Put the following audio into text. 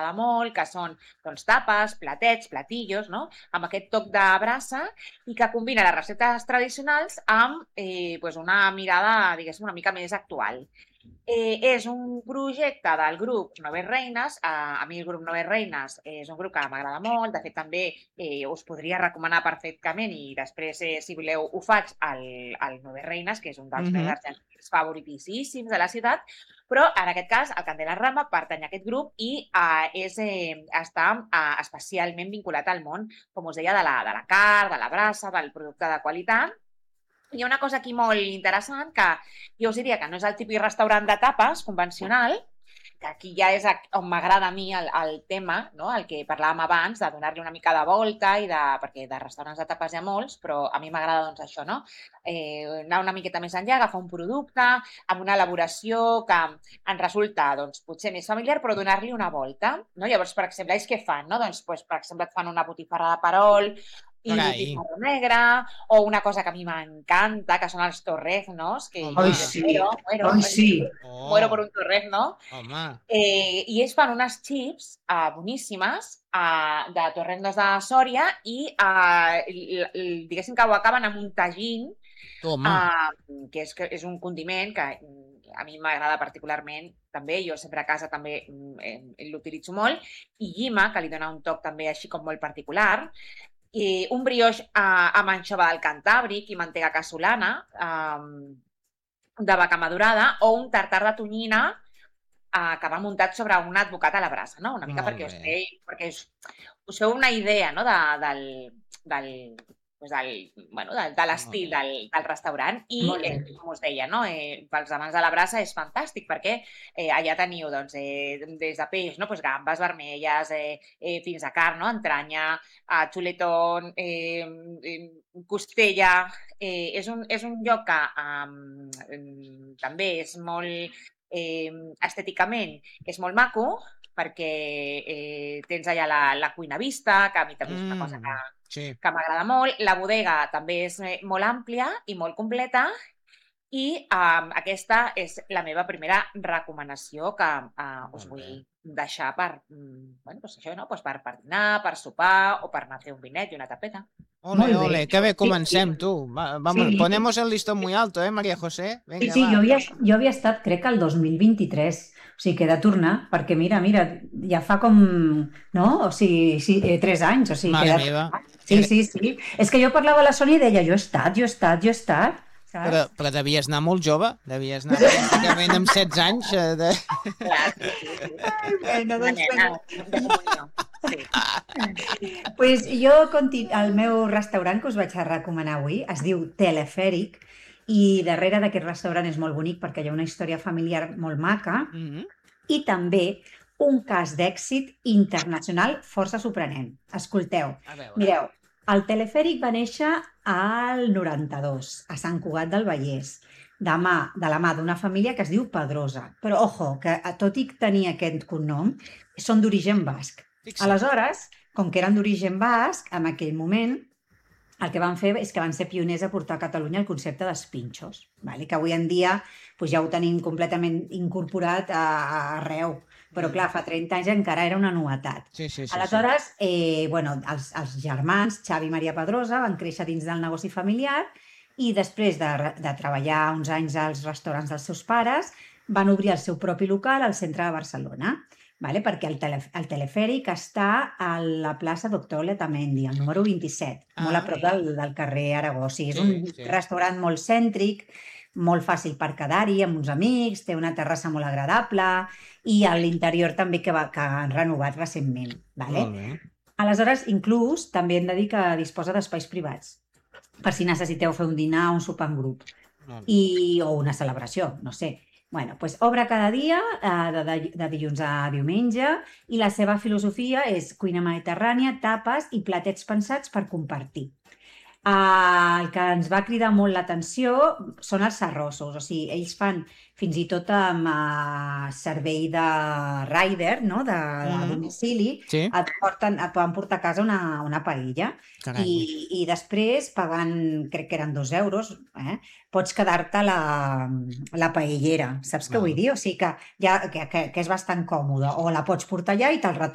m'agrada molt, que són doncs, tapes, platets, platillos, no? Amb aquest toc de brasa i que combina les receptes tradicionals amb doncs una mirada, diguéssim, una mica més actual. És un projecte del grup Noves Reines. A mi el grup Noves Reines és un grup que m'agrada molt. De fet, també us podria recomanar perfectament i després, si voleu, ho faig al Noves Reines, que és un dels meus argentins favoritíssims de la ciutat. Però, en aquest cas, el Candela Rama pertany a aquest grup i està especialment vinculat al món, com us deia, de la carn, de la brasa, del producte de qualitat. Hi ha una cosa aquí molt interessant, que jo us diria que no és el típic restaurant de tapes convencional, que aquí ja és on m'agrada a mi el tema, no? El que parlàvem abans, de donar-li una mica de volta, perquè de restaurants de tapes hi ha molts, però a mi m'agrada doncs, això, no? Anar una miqueta més enllà, agafar un producte amb una elaboració que ens resulta doncs, potser més familiar, però donar-li una volta. No? Llavors, per exemple, ells què fan? No? Doncs, per exemple, et fan una botifarra de perol, i botifarra negra, o una cosa que a mi m'encanta, que són els torreznos, que muero por un torrezno. I ells fan unes chips boníssimes de torreznos de Sòria i diguéssim que ho acaben amb un tajín, que és un condiment que a mi m'agrada particularment també, jo sempre a casa també l'utilitzo molt, i llima, que li dona un toc també així com molt particular, i un brioix amb anxova del Cantàbric i mantega casolana de vaca madurada, o un tartar de tonyina que va muntat sobre un advocat a la brasa, no? Una mica perquè us feu una idea, no? De l'estil del restaurant. I, com us deia, no? Pels amants de la brasa és fantàstic, perquè allà teniu doncs, des de peix, no? Pues gambes vermelles, fins a carn, no? Entranya, xuletón, costella. És un lloc que també és molt... estèticament és molt maco, perquè tens allà la cuina vista, que a mi també és una cosa que m'agrada molt. La bodega també és molt àmplia i molt completa, i aquesta és la meva primera recomanació que us vull deixar per dinar, per sopar, o per anar a fer un vinet i una tapeta. Ole, que bé comencem, tu. Vamos, ponemos el listón muy alto, María José? Venga, sí, jo havia estat, crec que el 2023, o sigui, que he de tornar, perquè mira, ja fa com, no? O sigui, 3 anys, o sigui... Mare meva. Sí. És que jo parlava a la Sònia i deia, jo he estat. Però devies anar molt jove, devies anar pràcticament amb 16 anys. Pues jo, el meu restaurant que us vaig a recomanar avui es diu Telefèric, i darrere d'aquest restaurant és molt bonic perquè hi ha una història familiar molt maca, i també un cas d'èxit internacional força sorprenent. Escolteu, mireu, el Telefèric va néixer al 92, a Sant Cugat del Vallès, de la mà d'una família que es diu Pedrosa. Però, ojo, que tot i tenir aquest cognom, són d'origen basc. Aleshores, com que eren d'origen basc, en aquell moment, el que van fer és que van ser pioners a portar a Catalunya el concepte dels pinxos, que avui en dia ja ho tenim completament incorporat arreu. Però, clar, fa 30 anys encara era una novetat. Aleshores, els germans, Xavi i Maria Pedrosa, van créixer dins del negoci familiar i després de treballar uns anys als restaurants dels seus pares, van obrir el seu propi local al centre de Barcelona, perquè el Telefèric està a la plaça Doctor Letamendi, al número 27, molt a prop del carrer Aragó. O sigui, és un restaurant molt cèntric, molt fàcil per quedar-hi amb uns amics, té una terrassa molt agradable i a l'interior també que han renovat recentment. Aleshores, inclús, també hem de dir que disposa d'espais privats, per si necessiteu fer un dinar o un sopar en grup, o una celebració, no sé. Doncs obre cada dia, de dilluns a diumenge, i la seva filosofia és cuina mediterrània, tapes i platets pensats per compartir. El que ens va cridar molt l'atenció són els arrossos, o sigui, ells fan fins i tot amb servei de rider, de domicili, et poden portar a casa una paella i després, pagant, crec que eren 2 euros, pots quedar-te la paellera, saps què vull dir? O sigui que és bastant còmode, o la pots portar allà i te'l retornes.